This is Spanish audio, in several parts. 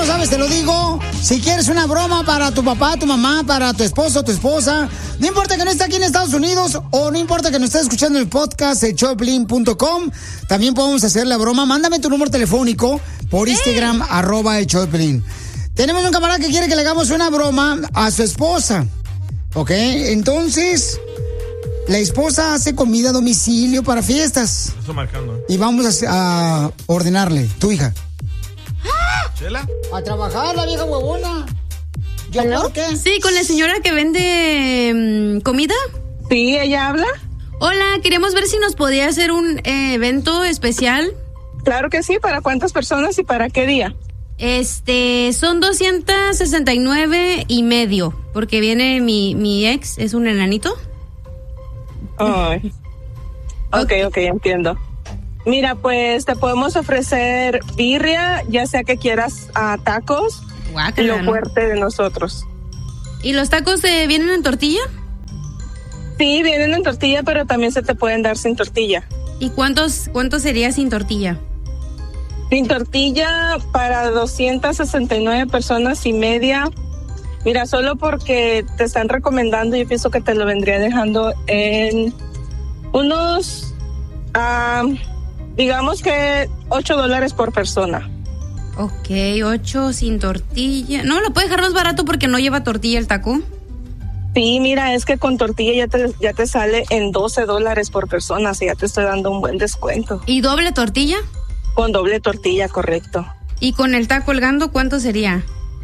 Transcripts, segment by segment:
sabes, te lo digo. Si quieres una broma para tu papá, tu mamá, para tu esposo, tu esposa, no importa que no esté aquí en Estados Unidos o no importa que no estés escuchando el podcast de showdepiolín.com, también podemos hacer la broma. Mándame tu número telefónico por Instagram, @el-show-de-Piolín. Tenemos un camarada que quiere que le hagamos una broma a su esposa. ¿Ok? Entonces, la esposa hace comida a domicilio para fiestas. Estoy marcando. Y vamos a ordenarle, tu hija. ¿Chela? A trabajar, la vieja huevona. ¿Yo por qué? Sí, con la señora que vende comida. Sí, ella habla. Hola, queríamos ver si nos podía hacer un evento especial. Claro que sí, ¿para cuántas personas y para qué día? Son 269 y medio, porque viene mi ex, es un enanito. Ay. Ok, entiendo. Mira, pues te podemos ofrecer birria, ya sea que quieras tacos, Guácala, lo fuerte de nosotros. ¿Y los tacos vienen en tortilla? Sí, vienen en tortilla, pero también se te pueden dar sin tortilla. ¿Y cuánto sería sin tortilla? Sin tortilla para 269 personas y media. Mira, solo porque te están recomendando, yo pienso que te lo vendría dejando en unos, digamos que $8 por persona. Ok, 8 sin tortilla. ¿No lo puede dejar más barato porque no lleva tortilla el taco? Sí, mira, es que con tortilla ya te sale en $12 por persona, así ya te estoy dando un buen descuento. ¿Y doble tortilla? Con doble tortilla, correcto. ¿Y con el taco colgando cuánto sería?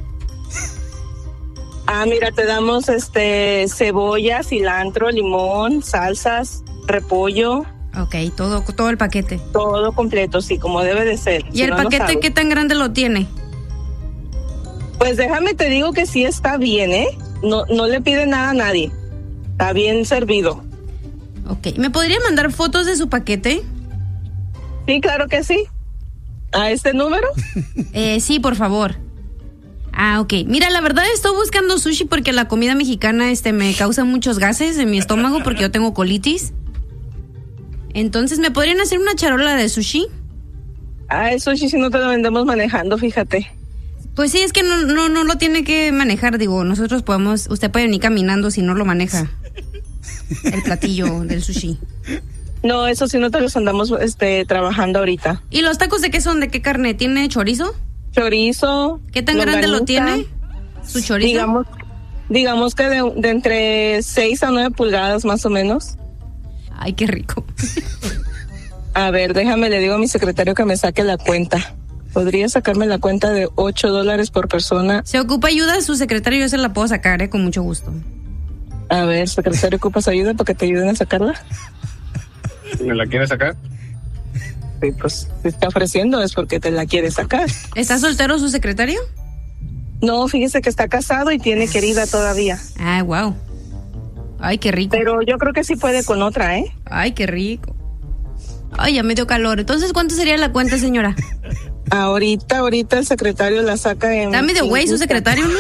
Mira, te damos cebolla, cilantro, limón, salsas, repollo. Ok, todo el paquete. Todo completo, sí, como debe de ser. ¿Y el paquete qué tan grande lo tiene? Pues déjame te digo que sí está bien, ¿eh? No le pide nada a nadie. Está bien servido. Ok, ¿me podría mandar fotos de su paquete? Sí, claro que sí. ¿A este número? Sí, por favor. Ok. Mira, la verdad estoy buscando sushi porque la comida mexicana me causa muchos gases en mi estómago porque yo tengo colitis. Entonces, ¿me podrían hacer una charola de sushi? El sushi si no te lo vendemos manejando, fíjate. Pues sí, es que no lo tiene que manejar, digo, nosotros usted puede venir caminando si no lo maneja. El platillo del sushi. No, eso sí no te los andamos trabajando ahorita. ¿Y los tacos de qué son? ¿De qué carne? ¿Tiene chorizo? Chorizo. ¿Qué tan grande lo tiene? ¿Su chorizo? Digamos que de entre 6 a 9 pulgadas más o menos. Ay, qué rico. A ver, déjame, le digo a mi secretario que me saque la cuenta. ¿Podría sacarme la cuenta de $8 por persona? ¿Se ocupa ayuda de su secretario? Yo se la puedo sacar, con mucho gusto. A ver, secretario, ¿ocupas ayuda para que te ayuden a sacarla? ¿Me la quieres sacar? Sí, pues te está ofreciendo, es porque te la quiere sacar. ¿Está soltero su secretario? No, fíjese que está casado y tiene querida todavía. Wow. Ay, qué rico. Pero yo creo que sí puede con otra, ¿eh? Ay, qué rico. Ay, ya me dio calor. Entonces, ¿cuánto sería la cuenta, señora? Ahorita el secretario la saca en... Está medio güey su secretario, ¿no?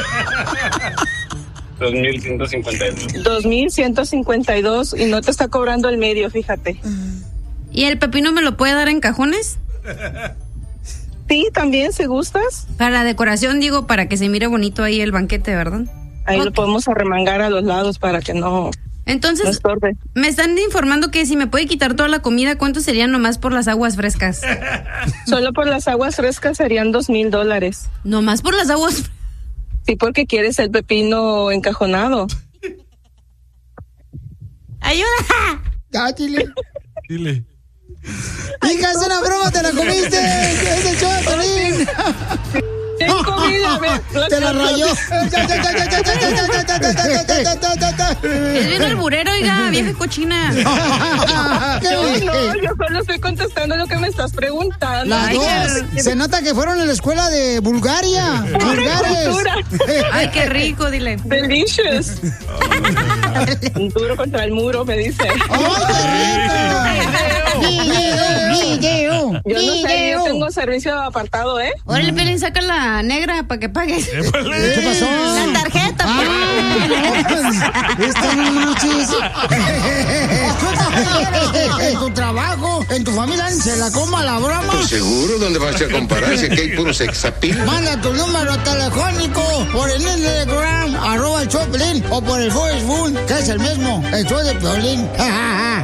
2,152. 2,152 y no te está cobrando el medio, fíjate. ¿Y el pepino me lo puede dar en cajones? Sí, también, si gustas. Para la decoración, digo, para que se mire bonito ahí el banquete, ¿verdad? Ahí lo podemos arremangar a los lados para que no... Entonces, no estorbe. Me están informando que si me puede quitar toda la comida, ¿cuánto serían nomás por las aguas frescas? Solo por las aguas frescas serían $2,000. ¿Nomás por las aguas? Sí, porque quieres el pepino encajonado. ¡Ayuda! Ya, Chile. Dile. Hija, es una broma, te la comiste. Es el show de Piolín. Te la rayó. Es bien alburero, oiga, vieja cochina. Yo solo estoy contestando lo que me estás preguntando. Las dos. Se nota que fueron a la escuela de Bulgaria. Ay, qué rico, dile. Delicious. Un duro contra el muro, me dice. ¡Ay, qué rico! Yo no sé, yo tengo servicio apartado, ¿eh? Órale, Pelín, saca la negra para que pagues. ¿Qué pasó? La tarjeta, Esta no manches. En tu trabajo, en tu familia, se la coma la broma. Pues seguro, ¿dónde vas a comparar? Si aquí hay puro sexapil. Manda tu número telefónico por el Instagram, @el show de Piolín, o por el Facebook, que es el mismo, el show de Piolín.